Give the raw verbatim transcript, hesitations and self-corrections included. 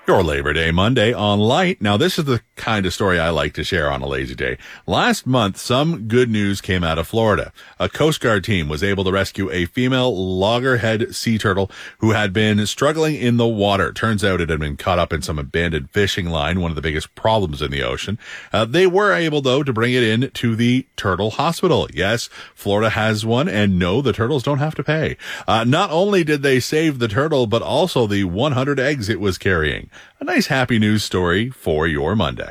Your Labor Day Monday on Light. Now, this is the kind of story I like to share on a lazy day. Last month, some good news came out of Florida. A Coast Guard team was able to rescue a female loggerhead sea turtle who had been struggling in the water. Turns out it had been caught up in some abandoned fishing line, one of the biggest problems in the ocean. Uh, they were able, though, to bring it in to the Turtle Hospital. Yes, Florida has one, and no, the turtles don't have to pay. Uh, not only did they save the turtle, but also the one hundred eggs it was carrying. A nice happy news story for your Monday.